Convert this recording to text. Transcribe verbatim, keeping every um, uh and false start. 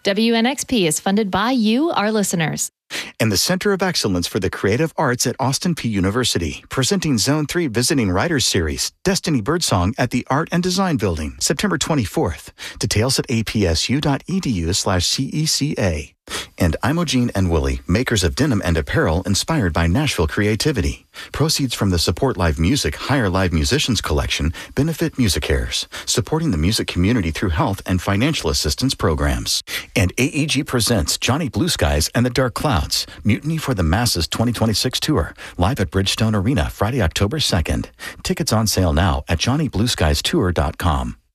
W N X P is funded by you, our listeners. And the Center of Excellence for the Creative Arts at Austin Peay University, presenting Zone three Visiting Writers Series, Destiny Birdsong at the Art and Design Building, September twenty-fourth. Details at apsu.edu slash CECA. And Imogene and Willie, makers of denim and apparel inspired by Nashville creativity. Proceeds from the Support Live Music Hire Live Musicians collection benefit MusiCares, supporting the music community through health and financial assistance programs. And A E G presents Johnny Blue Skies and the Dark Clouds, Mutiny for the Masses twenty twenty-six tour, live at Bridgestone Arena Friday, October second. Tickets on sale now at johnny blue skies tour dot com.